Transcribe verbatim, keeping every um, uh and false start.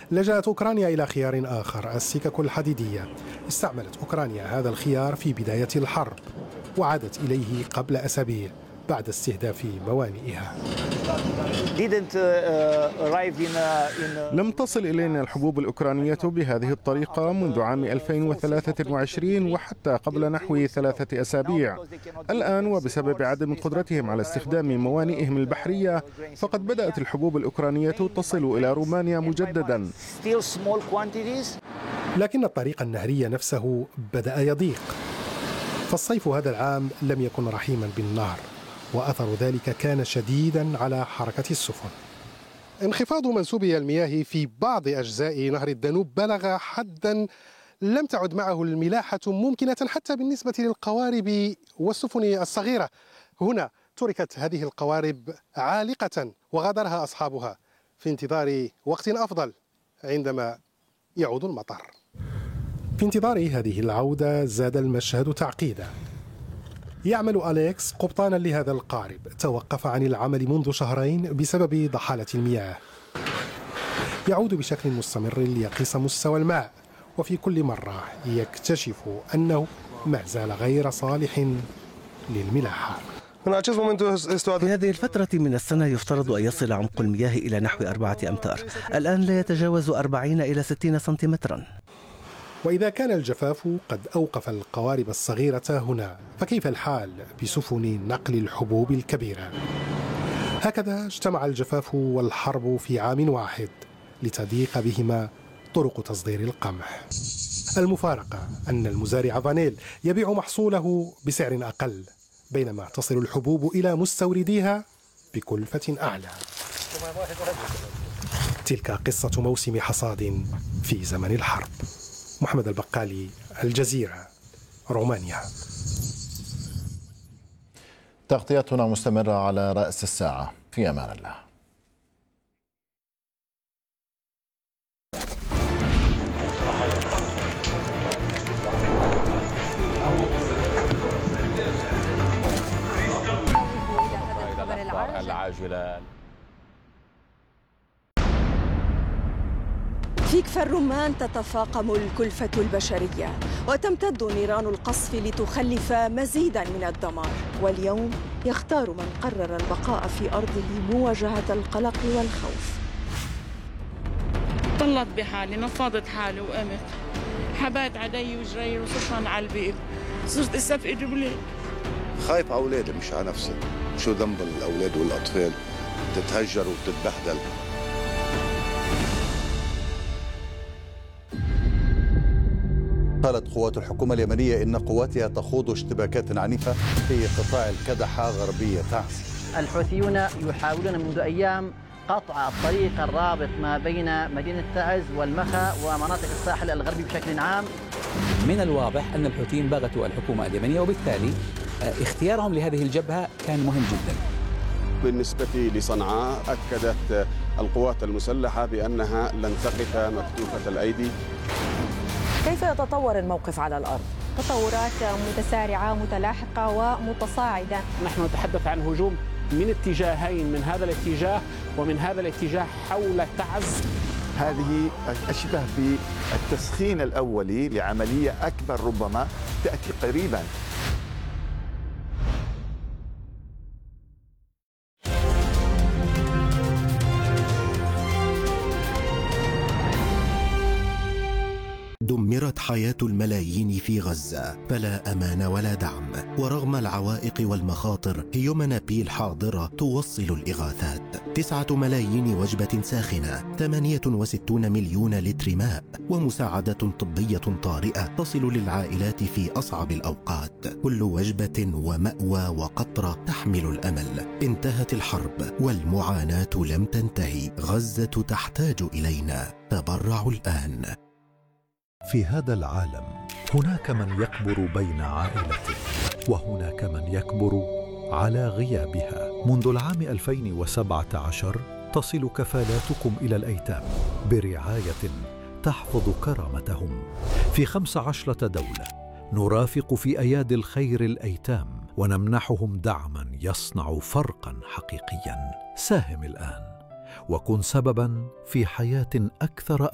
لجأت أوكرانيا إلى خيار آخر، السكك الحديدية. استعملت أوكرانيا هذا الخيار في بداية الحرب وعادت إليه قبل أسابيع بعد استهداف موانئها. لم تصل إلينا الحبوب الأوكرانية بهذه الطريقة منذ عام ألفين وثلاثة وعشرين وحتى قبل نحو ثلاثة أسابيع. الآن وبسبب عدم قدرتهم على استخدام موانئهم البحرية فقد بدأت الحبوب الأوكرانية تصل إلى رومانيا مجددا. لكن الطريق النهري نفسه بدأ يضيق، فالصيف هذا العام لم يكن رحيما بالنهر، وأثر ذلك كان شديدا على حركة السفن. انخفاض منسوبي المياه في بعض أجزاء نهر الدانوب بلغ حدا لم تعد معه الملاحة ممكنة حتى بالنسبة للقوارب والسفن الصغيرة. هنا تركت هذه القوارب عالقة وغادرها أصحابها في انتظار وقت أفضل عندما يعود المطر. في انتظار هذه العودة زاد المشهد تعقيدا. يعمل أليكس قبطانا لهذا القارب، توقف عن العمل منذ شهرين بسبب ضحالة المياه. يعود بشكل مستمر ليقيس مستوى الماء، وفي كل مرة يكتشف أنه ما زال غير صالح للملاحة. في هذه الفترة من السنة يفترض أن يصل عمق المياه إلى نحو أربعة أمتار، الآن لا يتجاوز أربعين إلى ستين سنتيمترا. وإذا كان الجفاف قد أوقف القوارب الصغيرة هنا، فكيف الحال بسفن نقل الحبوب الكبيرة؟ هكذا اجتمع الجفاف والحرب في عام واحد لتضيق بهما طرق تصدير القمح. المفارقة أن المزارع فانيل يبيع محصوله بسعر أقل، بينما تصل الحبوب إلى مستورديها بكلفة أعلى. تلك قصة موسم حصاد في زمن الحرب. محمد البقالي، الجزيرة، رومانيا. تغطيتنا مستمرة على رأس الساعة. في أمان الله. العاجلة. في كفر الرمان تتفاقم الكلفة البشرية وتمتد نيران القصف لتخلف مزيدا من الدمار، واليوم يختار من قرر البقاء في أرضه مواجهة القلق والخوف. طلعت بحالي، نفضت حالي وقمت، حبيت عدي وجري وصرت على البيت، صرت استفقد بلي. خايف على أولادي مش على نفسي، شو ذنب الأولاد والأطفال تتهجر وتتبهدل. قالت قوات الحكومة اليمنية إن قواتها تخوض اشتباكات عنيفة في قطاع الكدحة غربية تعز. الحوثيون يحاولون منذ أيام قطع الطريق الرابط ما بين مدينة تعز والمخا ومناطق الساحل الغربي بشكل عام. من الواضح أن الحوثيين بغتوا الحكومة اليمنية، وبالتالي اختيارهم لهذه الجبهة كان مهم جدا. بالنسبة لصنعاء أكدت القوات المسلحة بأنها لن تقف مكتوفة الأيدي. كيف يتطور الموقف على الأرض؟ تطورات متسارعة متلاحقة ومتصاعدة. نحن نتحدث عن هجوم من اتجاهين، من هذا الاتجاه ومن هذا الاتجاه حول تعز. هذه أشبه بالتسخين الأولي لعملية أكبر ربما تأتي قريبا. دمرت حياة الملايين في غزة، فلا أمان ولا دعم، ورغم العوائق والمخاطر هيومن بيل حاضرة توصل الإغاثات. تسعة ملايين وجبة ساخنة، ثمانية وستون مليون لتر ماء، ومساعدة طبية طارئة تصل للعائلات في أصعب الأوقات. كل وجبة ومأوى وقطرة تحمل الأمل. انتهت الحرب والمعاناة لم تنتهي. غزة تحتاج إلينا. تبرعوا الآن. في هذا العالم هناك من يكبر بين عائلته، وهناك من يكبر على غيابها. منذ العام ألفين وسبعة عشر تصل كفالاتكم إلى الأيتام برعاية تحفظ كرامتهم. في خمس عشرة دولة نرافق في أيادي الخير الأيتام ونمنحهم دعما يصنع فرقا حقيقيا. ساهم الآن وكن سببا في حياة أكثر